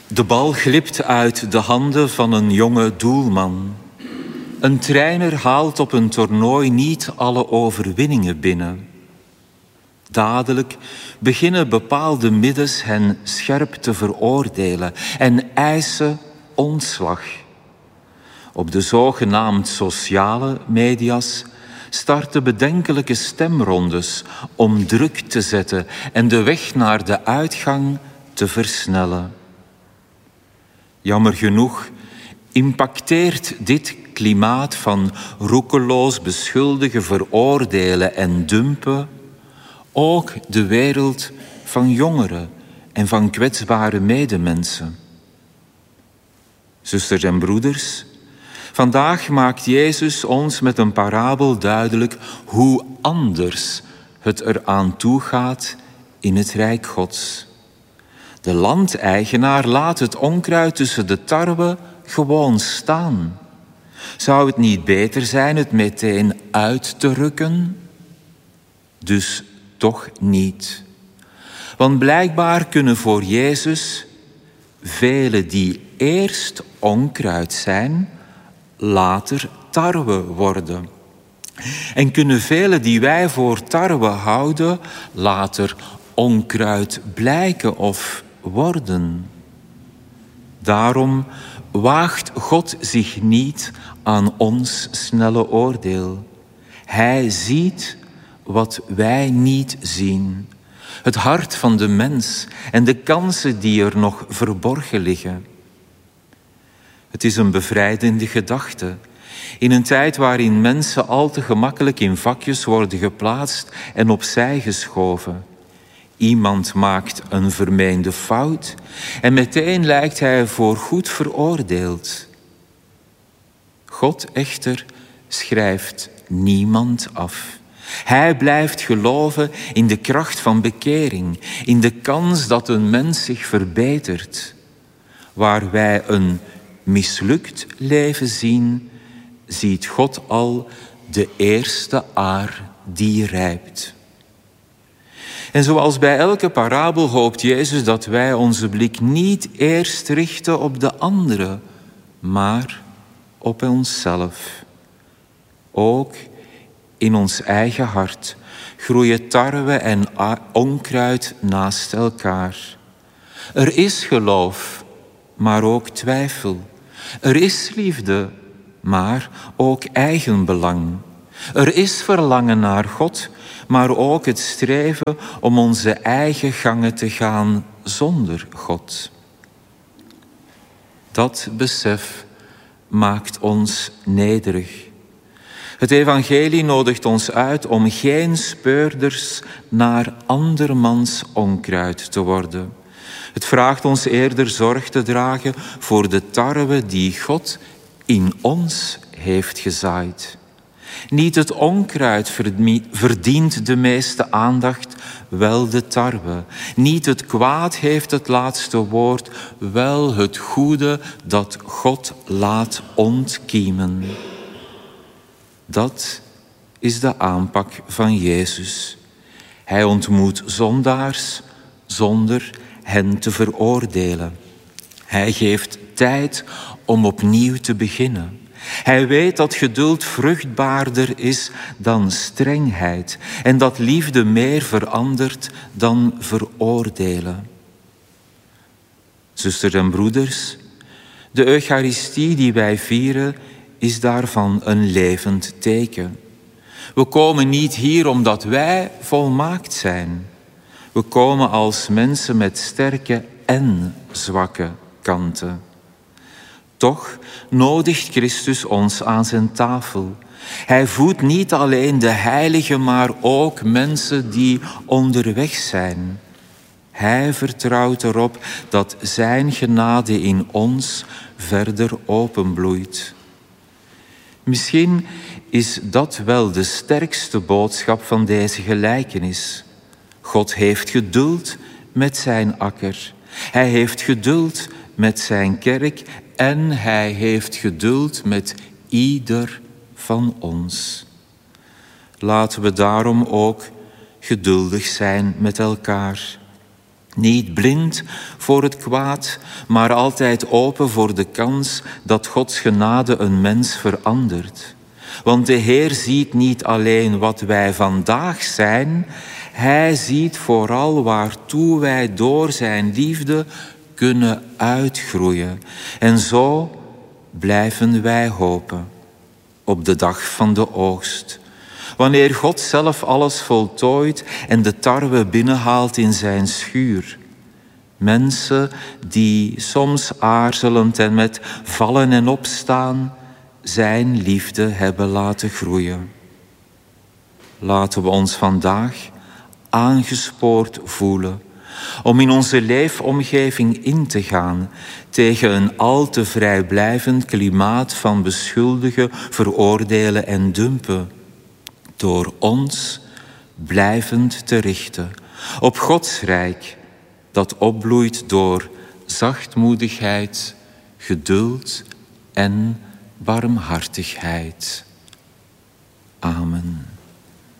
De bal glipt uit de handen van een jonge doelman. Een trainer haalt op een toernooi niet alle overwinningen binnen. Dadelijk beginnen bepaalde middens hen scherp te veroordelen en eisen ontslag. Op de zogenaamd sociale media's starten bedenkelijke stemrondes om druk te zetten en de weg naar de uitgang te versnellen. Jammer genoeg impacteert dit klimaat van roekeloos beschuldigen, veroordelen en dumpen ook de wereld van jongeren en van kwetsbare medemensen. Zusters en broeders, vandaag maakt Jezus ons met een parabel duidelijk hoe anders het eraan toe gaat in het Rijk Gods. De landeigenaar laat het onkruid tussen de tarwe gewoon staan. Zou het niet beter zijn het meteen uit te rukken? Dus toch niet. Want blijkbaar kunnen voor Jezus velen die eerst onkruid zijn, later tarwe worden. En kunnen velen die wij voor tarwe houden, later onkruid blijken of worden. Daarom waagt God zich niet aan ons snelle oordeel. Hij ziet wat wij niet zien. Het hart van de mens en de kansen die er nog verborgen liggen. Het is een bevrijdende gedachte. In een tijd waarin mensen al te gemakkelijk in vakjes worden geplaatst en opzij geschoven. Iemand maakt een vermeende fout en meteen lijkt hij voor goed veroordeeld. God echter schrijft niemand af. Hij blijft geloven in de kracht van bekering, in de kans dat een mens zich verbetert. Waar wij een mislukt leven zien, ziet God al de eerste aar die rijpt. En zoals bij elke parabel hoopt Jezus dat wij onze blik niet eerst richten op de anderen, maar op onszelf. Ook in ons eigen hart groeien tarwe en onkruid naast elkaar. Er is geloof, maar ook twijfel. Er is liefde, maar ook eigenbelang. Er is verlangen naar God, maar ook het streven om onze eigen gangen te gaan zonder God. Dat besef maakt ons nederig. Het evangelie nodigt ons uit om geen speurders naar andermans onkruid te worden. Het vraagt ons eerder zorg te dragen voor de tarwe die God in ons heeft gezaaid. Niet het onkruid verdient de meeste aandacht, wel de tarwe. Niet het kwaad heeft het laatste woord, wel het goede dat God laat ontkiemen. Dat is de aanpak van Jezus. Hij ontmoet zondaars zonder hen te veroordelen. Hij geeft tijd om opnieuw te beginnen. Hij weet dat geduld vruchtbaarder is dan strengheid en dat liefde meer verandert dan veroordelen. Zusters en broeders, de Eucharistie die wij vieren is daarvan een levend teken. We komen niet hier omdat wij volmaakt zijn. We komen als mensen met sterke en zwakke kanten. Toch nodigt Christus ons aan zijn tafel. Hij voedt niet alleen de heiligen, maar ook mensen die onderweg zijn. Hij vertrouwt erop dat zijn genade in ons verder openbloeit. Misschien is dat wel de sterkste boodschap van deze gelijkenis. God heeft geduld met zijn akker. Hij heeft geduld met zijn kerk en hij heeft geduld met ieder van ons. Laten we daarom ook geduldig zijn met elkaar. Niet blind voor het kwaad, maar altijd open voor de kans dat Gods genade een mens verandert. Want de Heer ziet niet alleen wat wij vandaag zijn, Hij ziet vooral waartoe wij door zijn liefde kunnen uitgroeien. En zo blijven wij hopen op de dag van de oogst. Wanneer God zelf alles voltooit en de tarwe binnenhaalt in zijn schuur. Mensen die soms aarzelend en met vallen en opstaan zijn liefde hebben laten groeien. Laten we ons vandaag aangespoord voelen om in onze leefomgeving in te gaan tegen een al te vrijblijvend klimaat van beschuldigen, veroordelen en dumpen. Door ons blijvend te richten op Gods rijk, dat opbloeit door zachtmoedigheid, geduld en barmhartigheid. Amen.